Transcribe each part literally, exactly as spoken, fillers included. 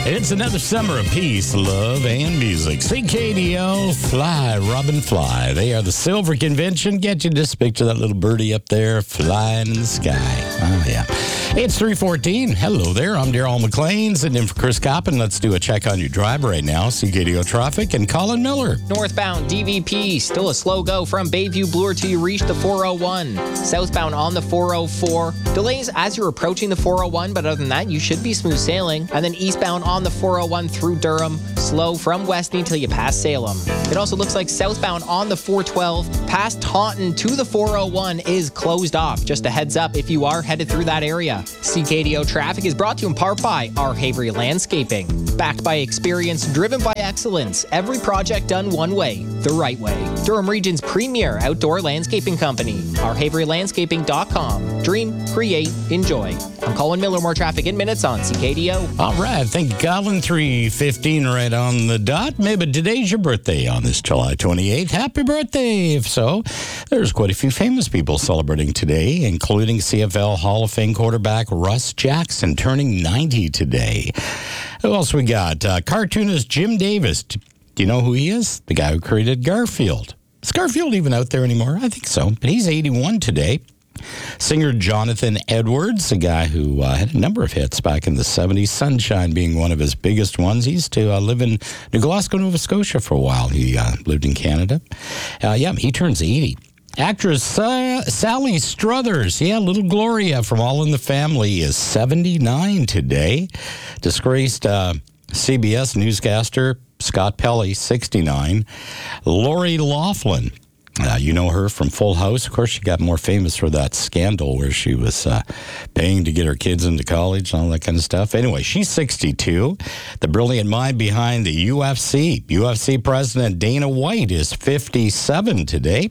It's another summer of peace, love, and music. C K D O, Fly, Robin, Fly. They are the Silver Convention. Get you just picture that little birdie up there flying in the sky. Oh, yeah. It's three fourteen. Hello there. I'm Daryl McLean, sitting in for Chris Coppin. Let's do a check on your drive right now. C K D O traffic and Colin Miller. Northbound D V P, still a slow go from Bayview Bloor till you reach the four oh one. Southbound on the four oh four. Delays as you're approaching the four oh one, but other than that, you should be smooth sailing. And then eastbound on the four oh one through Durham, slow from Westney till you pass Salem. It also looks like southbound on the four twelve, past Taunton to the four oh one is closed off. Just a heads up if you are headed through that area. C K D O traffic is brought to you in part by our Havery Landscaping. Backed by experience, driven by excellence. Every project done one way, the right way. Durham Region's premier outdoor landscaping company. our havery landscaping dot com. Dream, create, enjoy. I'm Colin Miller. More traffic in minutes on C K D O. All right. Thank you, Colin. three fifteen right on the dot. Maybe today's your birthday on this July twenty-eighth. Happy birthday. If so, there's quite a few famous people celebrating today, including C F L Hall of Fame quarterback Russ Jackson, turning ninety today. Who else we got? Uh, cartoonist Jim Davis. Do you know who he is? The guy who created Garfield. Is Garfield even out there anymore? I think so. But he's eighty-one today. Singer Jonathan Edwards, a guy who uh, had a number of hits back in the seventies, Sunshine being one of his biggest ones. He used to uh, live in New Glasgow, Nova Scotia for a while. He uh, lived in Canada. Uh, yeah, he turns eighty. Actress uh, Sally Struthers, yeah, little Gloria from All in the Family, is seventy-nine today. Disgraced uh, C B S newscaster Scott Pelley, sixty-nine. Lori Loughlin. Uh, you know her from Full House. Of course, she got more famous for that scandal where she was uh, paying to get her kids into college and all that kind of stuff. Anyway, she's sixty-two. The brilliant mind behind the U F C. U F C President Dana White is fifty-seven today.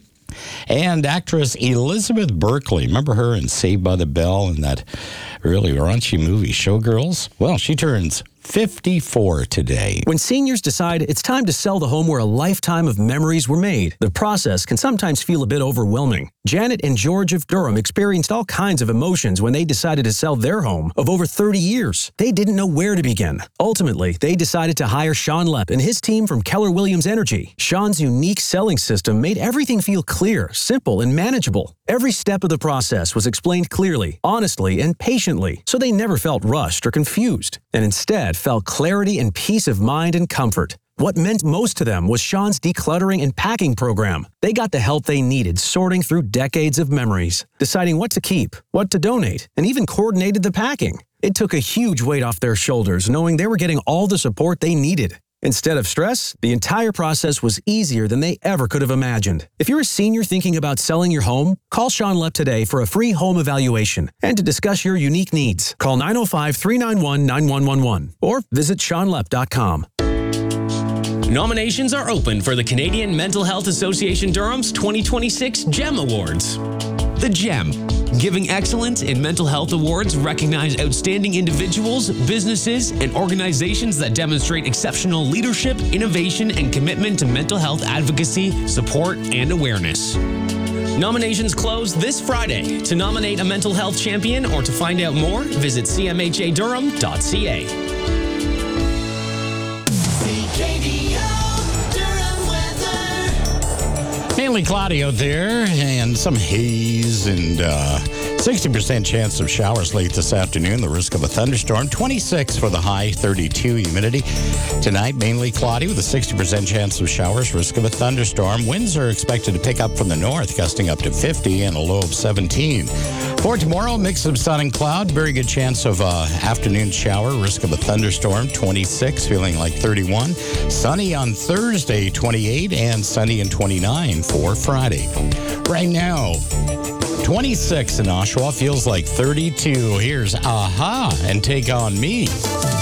And actress Elizabeth Berkley, remember her in Saved by the Bell and that really raunchy movie Showgirls? Well, she turns fifty-four today. When seniors decide it's time to sell the home where a lifetime of memories were made, the process can sometimes feel a bit overwhelming. Janet and George of Durham experienced all kinds of emotions when they decided to sell their home of over thirty years. They didn't know where to begin. Ultimately, they decided to hire Sean Lepp and his team from Keller Williams Energy. Sean's unique selling system made everything feel clear, simple, and manageable. Every step of the process was explained clearly, honestly, and patiently, so they never felt rushed or confused, and instead felt clarity and peace of mind and comfort. What meant most to them was Sean's decluttering and packing program. They got the help they needed sorting through decades of memories, deciding what to keep, what to donate, and even coordinated the packing. It took a huge weight off their shoulders knowing they were getting all the support they needed. Instead of stress, the entire process was easier than they ever could have imagined. If you're a senior thinking about selling your home, call Sean Lepp today for a free home evaluation and to discuss your unique needs. Call nine oh five, three nine one, nine one one one or visit sean lepp dot com. Nominations are open for the Canadian Mental Health Association Durham's twenty twenty-six GEM Awards. The GEM, Giving Excellence in Mental Health Awards, recognize outstanding individuals, businesses, and organizations that demonstrate exceptional leadership, innovation, and commitment to mental health advocacy, support, and awareness. Nominations close this Friday. To nominate a mental health champion or to find out more, visit c m h a durham dot c a. Mainly cloudy out there and some haze and uh, sixty percent chance of showers late this afternoon. The risk of a thunderstorm. twenty-six for the high, thirty-two humidity. Tonight, mainly cloudy with a sixty percent chance of showers. Risk of a thunderstorm. Winds are expected to pick up from the north, gusting up to fifty and a low of seventeen. For tomorrow, mix of sun and cloud. Very good chance of uh, afternoon shower. Risk of a thunderstorm. twenty-six, feeling like thirty-one. Sunny on Thursday, twenty-eight, and sunny and twenty-nine for Friday. Right now, twenty-six in Oshawa, feels like thirty-two. Here's Aha and Take On Me.